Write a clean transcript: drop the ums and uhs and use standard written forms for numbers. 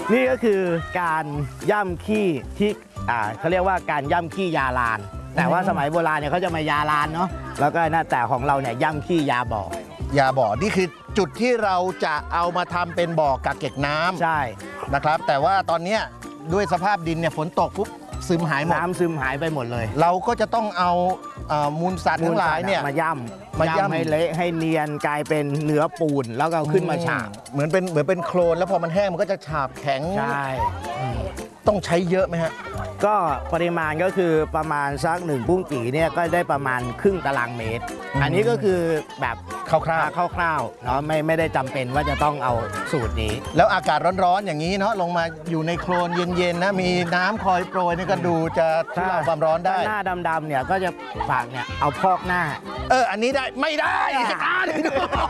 นี่ก็คือการย่ำขี้ที่เขาเรียกว่าการย่ำขี้ยาลานแต่ว่าสมัยโบราณเนี่ยเขาจะมายาลานเนาะแล้วก็น่าแต่ของเราเนี่ยย่ำขี้ยาบ่อยาบ่อนี่คือจุดที่เราจะเอามาทำเป็นบ่อกักเก็บน้ำใช่นะครับแต่ว่าตอนนี้ด้วยสภาพดินเนี่ยฝนตกปุ๊บซึมหายหมดน้ำซึมหายไปหมดเลยเราก็จะต้องเอามูลสัตว์ทั้งหลายเนี่ยมาย่ำให้เละให้เนียนกลายเป็นเนื้อปูนแล้วก็ขึ้นมาฉาบเหมือนเป็นโคลนแล้วพอมันแห้งมันก็จะฉาบแข็งใช่ต้องใช้เยอะไหมฮะก็ปริมาณก็คือประมาณสัก1 ปุ้งกี่เนี่ยก็ได้ประมาณครึ่งตารางเมตรอันนี้ก็คือแบบคร่าวๆเนาะไม่ได้จำเป็นว่าจะต้องเอาสูตรนี้แล้วอากาศร้อนๆอย่างนี้เนาะลงมาอยู่ในโคลนเย็นๆนะมีน้ำคอยโปรยนี่ก็ดูจะทุเลาความร้อนได้หน้าดำๆเนี่ยก็จะฝากเนี่ยเอาพอกหน้าอันนี้ได้ไม่ได้